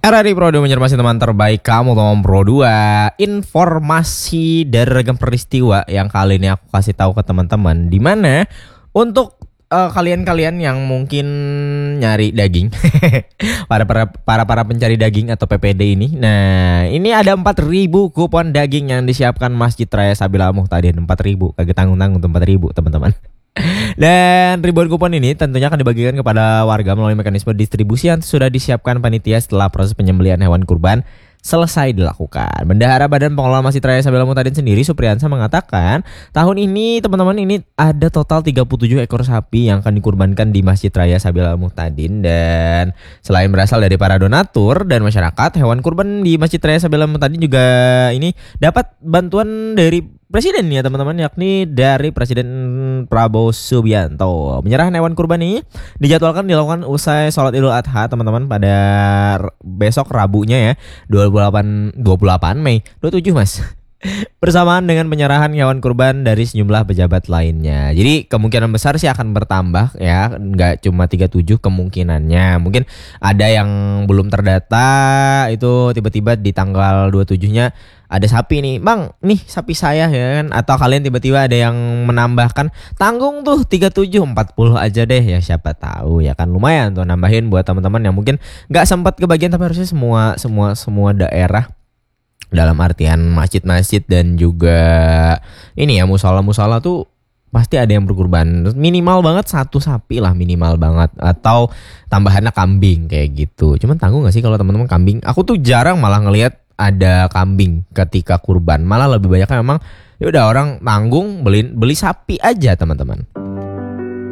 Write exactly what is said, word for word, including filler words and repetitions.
Era di Pro dua menyermasi teman terbaik kamu teman Pro dua. Informasi dari ragam peristiwa yang kali ini aku kasih tahu ke teman-teman, di mana untuk uh, kalian-kalian yang mungkin nyari daging para para para para pencari daging atau P P D ini. Nah, ini ada empat ribu kupon daging yang disiapkan Masjid Raya Sabila Muhtadin. empat ribu, kagak tanggung-tanggung tuh empat ribu, teman-teman. Dan ribuan kupon ini tentunya akan dibagikan kepada warga melalui mekanisme distribusi yang sudah disiapkan panitia setelah proses penyembelihan hewan kurban selesai dilakukan. Bendahara Badan Pengelola Masjid Raya Sabila Muhtadin sendiri, Supriyansa, mengatakan tahun ini teman-teman ini ada total tiga puluh tujuh ekor sapi yang akan dikurbankan di Masjid Raya Sabila Muhtadin. Dan selain berasal dari para donatur dan masyarakat, hewan kurban di Masjid Raya Sabila Muhtadin juga ini dapat bantuan dari Presiden ya teman-teman, yakni dari Presiden Prabowo Subianto. Penyerahan hewan kurban ini dijadwalkan dilakukan usai sholat Idul Adha teman-teman pada besok Rabunya ya, dua puluh delapan Mei dua puluh tujuh Mas. Bersamaan dengan penyerahan hewan kurban dari sejumlah pejabat lainnya. Jadi kemungkinan besar sih akan bertambah ya, nggak cuma tiga puluh tujuh kemungkinannya. Mungkin ada yang belum terdata itu tiba-tiba di tanggal dua puluh tujuh-nya ada sapi nih, Bang, nih sapi saya ya kan. Atau kalian tiba-tiba ada yang menambahkan, tanggung tuh tiga puluh tujuh, empat puluh aja deh ya, siapa tahu ya kan, lumayan tuh nambahin buat teman-teman yang mungkin nggak sempat kebagian. Tapi harusnya semua semua semua daerah dalam artian masjid-masjid dan juga ini ya musola-musola tuh pasti ada yang berkurban. Minimal banget satu sapi lah, minimal banget, atau tambahannya kambing kayak gitu. Cuman tanggung gak sih kalau teman-teman kambing? Aku tuh jarang malah ngelihat ada kambing ketika kurban. Malah lebih banyaknya memang ya udah orang tanggung beli beli sapi aja teman-teman.